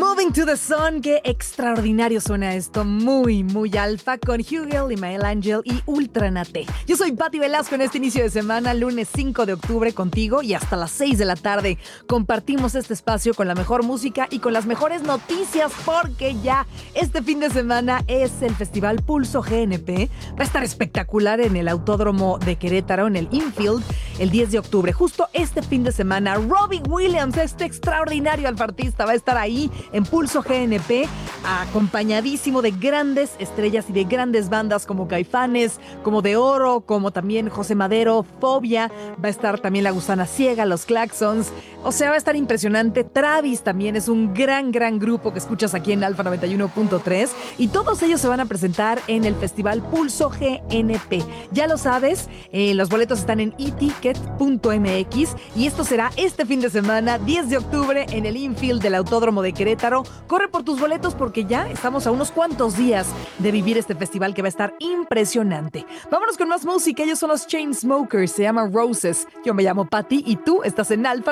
Moving to the Sun, qué extraordinario suena esto, muy, muy alfa, con Hugel, Imael Ángel y Ultranate. Yo soy Pati Velasco en este inicio de semana, lunes 5 de octubre contigo y hasta las 6 de la tarde compartimos este espacio con la mejor música y con las mejores noticias porque ya este fin de semana es el Festival Pulso GNP. Va a estar espectacular en el Autódromo de Querétaro, en el Infield, el 10 de octubre. Justo este fin de semana, Robbie Williams, este extraordinario alfartista, va a estar ahí en Pulso GNP, acompañadísimo de grandes estrellas y de grandes bandas como Caifanes, como De Oro, como también José Madero, Fobia, va a estar también La Gusana Ciega, Los Claxons, o sea, va a estar impresionante. Travis también es un gran grupo que escuchas aquí en Alfa 91.3 y todos ellos se van a presentar en el Festival Pulso GNP. Ya lo sabes, los boletos están en eticket.mx y esto será este fin de semana, 10 de octubre, en el Infield del Autódromo de Querétaro. Corre por tus boletos porque ya estamos a unos cuantos días de vivir este festival que va a estar impresionante. Vámonos con más música. Ellos son los Chainsmokers, se llama Roses. Yo me llamo Patti y tú estás en Alfa